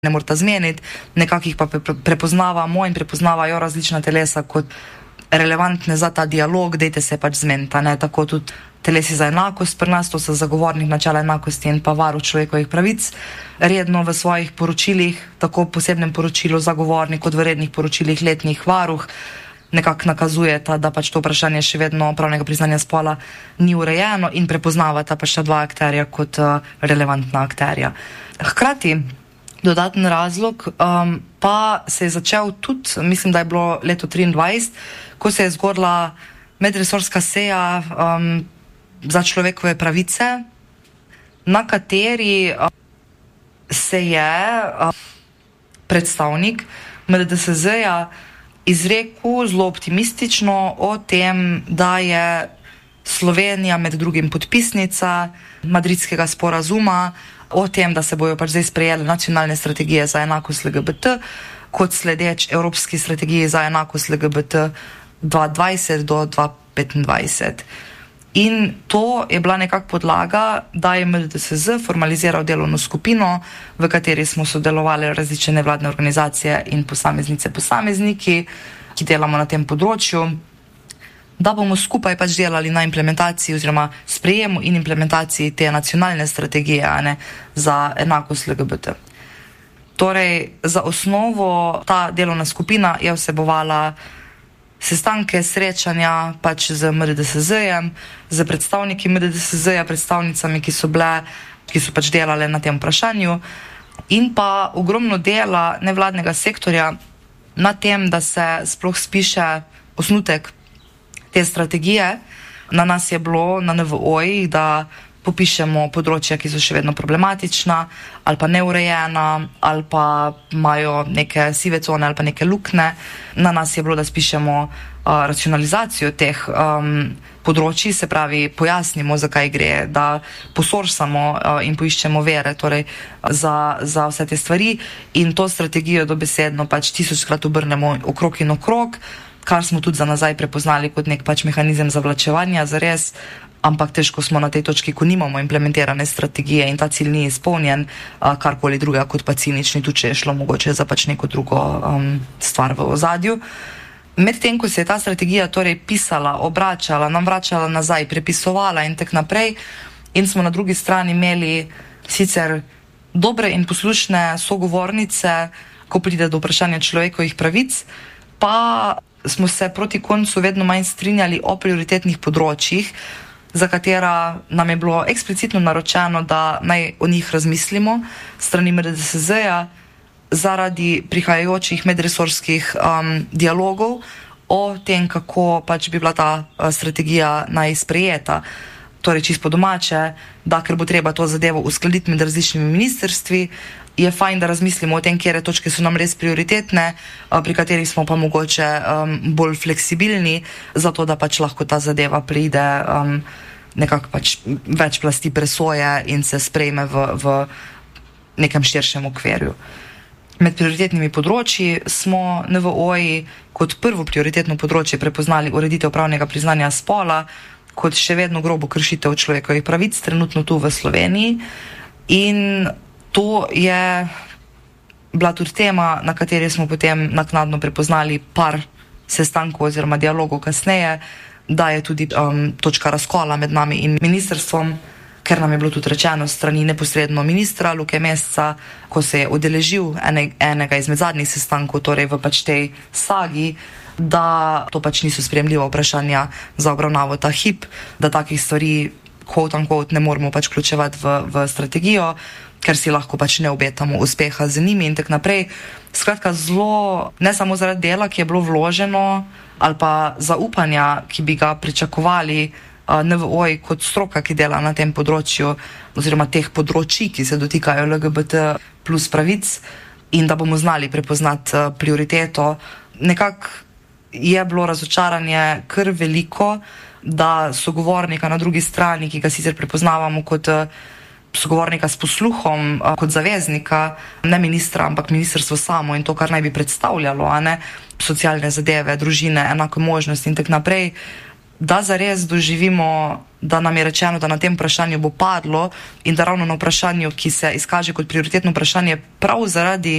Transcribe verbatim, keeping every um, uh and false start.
ne morata zmeniti, nekako jih pa prepoznavamo in prepoznavajo različna telesa kot relevantne za ta dialog, dejte se pač zmeniti, ne, tako tudi telesi za enakost pri nas, to so zagovornik načela enakosti in pa varuh človekovih pravic, redno v svojih poročilih, tako v posebnem poročilu zagovornik kot v rednih poročilih letnih varuh, nekako nakazujeta, da pač to vprašanje še vedno pravnega priznanja spola ni urejeno in prepoznavata pač ta dva akterja kot uh, relevantna akterja. Hkrati, dodaten razlog um, pa se je začel tudi, mislim, da je bilo leto triindvajset, ko se je zgodila medresorska seja um, za človekove pravice, na kateri um, se je um, predstavnik M D D S Z-ja izrekel zelo optimistično o tem, da je Slovenija med drugim podpisnica Madridskega sporazuma, o tem, da se bojo pač zdaj sprejele nacionalne strategije za enakost L G B T, kot sledeč Evropski strategiji za enakost L G B T dva tisoč dvajset do dva tisoč petindvajset. In to je bila nekako podlaga, da je M D D S Z formaliziral delovno skupino, v kateri smo sodelovali različne nevladne organizacije in posameznice, posamezniki, ki delamo na tem področju, da bomo skupaj pač delali na implementaciji oziroma sprejemu in implementaciji te nacionalne strategije, a ne, za enakost L G B T. Torej, za osnovo ta delovna skupina je vsebovala sestanke, srečanja pač z M D D S Z-jem, z predstavniki M D D S Z-ja, predstavnicami, ki so bile, ki so pač delale na tem vprašanju, in pa ogromno dela nevladnega sektorja na tem, da se sploh spiše osnutek te strategije. Na nas je bilo, na N V O-jih, da popišemo področja, ki so še vedno problematična ali pa neurejena ali pa imajo neke sive cone ali pa neke lukne. Na nas je bilo, da spišemo uh, racionalizacijo teh um, področji, se pravi pojasnimo, zakaj gre, da posorsamo uh, in poiščemo vere torej, za, za vse te stvari in to strategijo dobesedno pač tisočkrat obrnemo okrog in okrog, kar smo tudi za nazaj prepoznali kot nek pač mehanizem zavlačevanja, zares, ampak težko smo na tej točki, ko nimamo implementirane strategije in ta cilj ni izpolnjen, karkoli druga kot pa cinični, tudi če je šlo mogoče za pač neko drugo um, stvar v ozadju. Medtem, ko se je ta strategija torej pisala, obračala, nam vračala nazaj, prepisovala in tak naprej, in smo na drugi strani imeli sicer dobre in poslušne sogovornice, ko pride do vprašanja človekovih pravic, pa smo se proti koncu vedno manj strinjali o prioritetnih področjih, za katera nam je bilo eksplicitno naročeno, da naj o njih razmislimo strani M D D S Z-ja zaradi prihajajočih medresorskih um, dialogov o tem, kako pač bi bila ta uh, strategija naj sprejeta. Torej, čisto po domače, da ker bo treba to zadevo uskladiti med različnimi ministrstvi, je fajn, da razmislimo o tem, kjere točke so nam res prioritetne, pri katerih smo pa mogoče um, bolj fleksibilni, zato da pač lahko ta zadeva pride um, nekako pač več plasti presoje in se sprejme v, v nekem širšem okvirju. Med prioritetnimi področji smo N V O-ji kot prvo prioritetno področje prepoznali ureditev pravnega priznanja spola kot še vedno grobo kršitev človekovih pravic, trenutno tu v Sloveniji, in to je bila tudi tema, na kateri smo potem naknadno prepoznali par sestankov oziroma dialogov kasneje, da je tudi um, točka razkola med nami in ministrstvom, ker nam je bilo tudi rečeno strani neposredno ministra Luke Mesca, ko se je udeležil ene, enega izmed zadnjih sestankov, torej v pač tej sagi, da to pač niso sprejemljiva vprašanja za obravnavo ta hip, da takih stvari quote unquote ne moramo pač vključevati v, v strategijo, ker si lahko pač ne obetamo uspeha z njimi in tak naprej. Skratka, zelo, ne samo zaradi dela, ki je bilo vloženo, ali pa zaupanja, ki bi ga pričakovali uh, N V O-ji kot stroka, ki dela na tem področju, oziroma teh področji, ki se dotikajo L G B T plus pravic, in da bomo znali prepoznati uh, prioriteto. Nekako je bilo razočaranje kar veliko, da sogovornika na drugi strani, ki ga sicer prepoznavamo kot uh, sogovornika s posluhom, uh, kot zaveznika, ne ministra, ampak ministrstvo samo in to, kar naj bi predstavljalo, a ne socialne zadeve, družine, enako možnosti in tak naprej, da zares doživimo, da nam je rečeno, da na tem vprašanju bo padlo in da ravno na vprašanju, ki se izkaže kot prioritetno vprašanje, prav zaradi